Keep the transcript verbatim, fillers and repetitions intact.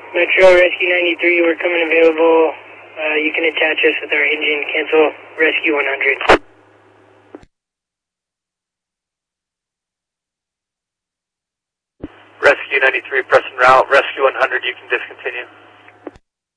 Metro Rescue ninety-three, we're coming available. Uh, you can attach us with our engine. Cancel Rescue one hundred. Rescue ninety-three, pressing route. Rescue one hundred, you can discontinue.